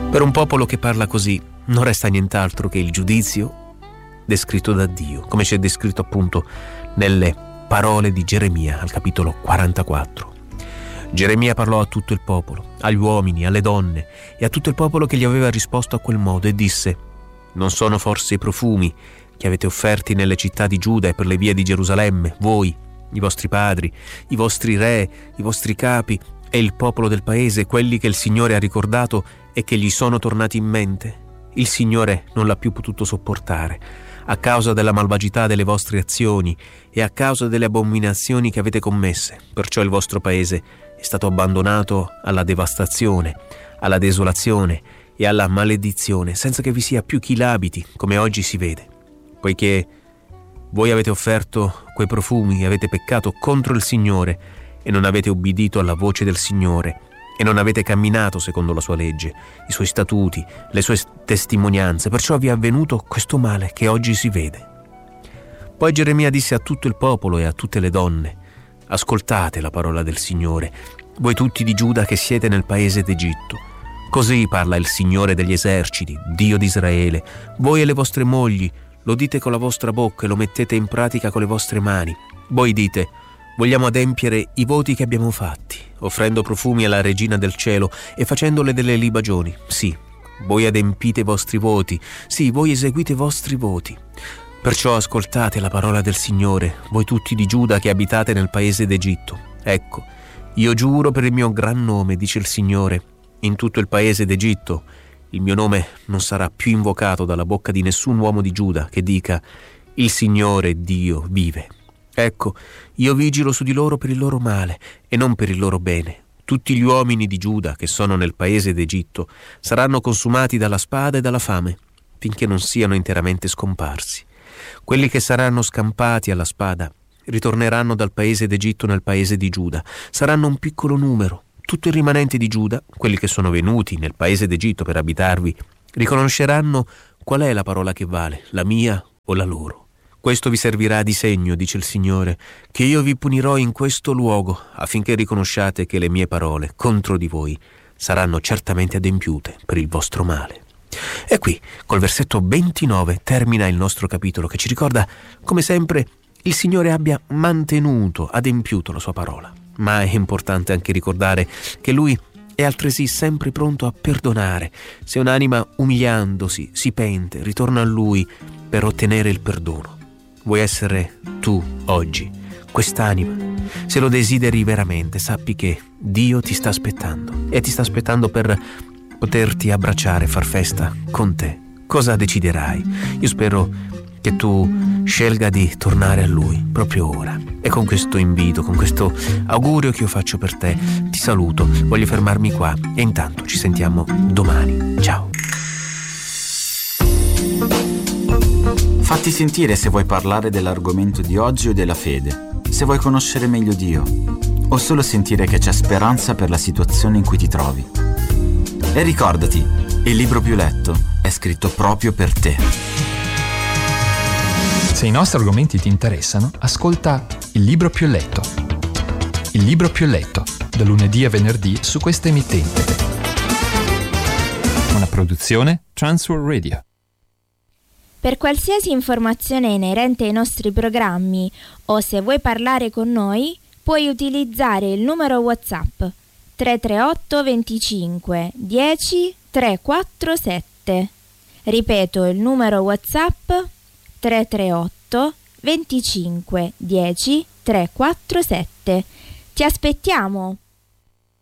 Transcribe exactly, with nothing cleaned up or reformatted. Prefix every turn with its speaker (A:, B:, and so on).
A: Per un popolo che parla così non resta nient'altro che il giudizio descritto da Dio, come c'è descritto appunto nelle parole di Geremia al capitolo quarantaquattro. Geremia parlò a tutto il popolo, agli uomini, alle donne e a tutto il popolo che gli aveva risposto a quel modo e disse: non sono forse i profumi che avete offerti nelle città di Giuda e per le vie di Gerusalemme, voi, i vostri padri, i vostri re, i vostri capi e il popolo del paese, quelli che il Signore ha ricordato e che gli sono tornati in mente? Il Signore non l'ha più potuto sopportare a causa della malvagità delle vostre azioni e a causa delle abominazioni che avete commesse. Perciò il vostro paese è stato abbandonato alla devastazione, alla desolazione e alla maledizione, senza che vi sia più chi l'abiti, come oggi si vede. Poiché voi avete offerto quei profumi e avete peccato contro il Signore e non avete ubbidito alla voce del Signore e non avete camminato secondo la sua legge, i suoi statuti, le sue testimonianze, perciò vi è avvenuto questo male che oggi si vede. Poi Geremia disse a tutto il popolo e a tutte le donne: ascoltate la parola del Signore, voi tutti di Giuda che siete nel paese d'Egitto. Così parla il Signore degli eserciti, Dio di Israele. Voi e le vostre mogli lo dite con la vostra bocca e lo mettete in pratica con le vostre mani. Voi dite: vogliamo adempiere i voti che abbiamo fatti, offrendo profumi alla Regina del Cielo e facendole delle libagioni. Sì, voi adempite i vostri voti, sì, voi eseguite i vostri voti. Perciò ascoltate la parola del Signore, voi tutti di Giuda che abitate nel paese d'Egitto. Ecco, io giuro per il mio gran nome, dice il Signore, in tutto il paese d'Egitto il mio nome non sarà più invocato dalla bocca di nessun uomo di Giuda che dica: il Signore Dio vive. Ecco, io vigilo su di loro per il loro male e non per il loro bene. Tutti gli uomini di Giuda che sono nel paese d'Egitto saranno consumati dalla spada e dalla fame, finché non siano interamente scomparsi. Quelli che saranno scampati alla spada ritorneranno dal paese d'Egitto nel paese di Giuda. Saranno un piccolo numero. Tutto il rimanente di Giuda, quelli che sono venuti nel paese d'Egitto per abitarvi, riconosceranno qual è la parola che vale, la mia o la loro. Questo vi servirà di segno, dice il Signore, che io vi punirò in questo luogo, affinché riconosciate che le mie parole contro di voi saranno certamente adempiute per il vostro male. E qui, col versetto ventinove, termina il nostro capitolo, che ci ricorda come sempre il Signore abbia mantenuto, adempiuto la sua parola. Ma è importante anche ricordare che Lui è altresì sempre pronto a perdonare se un'anima umiliandosi si pente, ritorna a Lui per ottenere il perdono. Vuoi essere tu oggi quest'anima? Se lo desideri veramente, sappi che Dio ti sta aspettando e ti sta aspettando per poterti abbracciare, far festa con te. Cosa deciderai? Io spero che tu scelga di tornare a Lui proprio ora. E con questo invito, con questo augurio che io faccio per te, ti saluto, voglio fermarmi qua e intanto ci sentiamo domani. Ciao.
B: Fatti sentire se vuoi parlare dell'argomento di oggi o della fede, se vuoi conoscere meglio Dio, o solo sentire che c'è speranza per la situazione in cui ti trovi. E ricordati, il libro più letto è scritto proprio per te.
C: Se i nostri argomenti ti interessano, ascolta Il libro più letto. Il libro più letto, da lunedì a venerdì su questa emittente. Una produzione Transworld Radio.
D: Per qualsiasi informazione inerente ai nostri programmi o se vuoi parlare con noi, puoi utilizzare il numero WhatsApp tre tre otto venticinque dieci trecentoquarantasette. Ripeto il numero WhatsApp tre tre otto venticinque dieci trecentoquarantasette. Ti aspettiamo!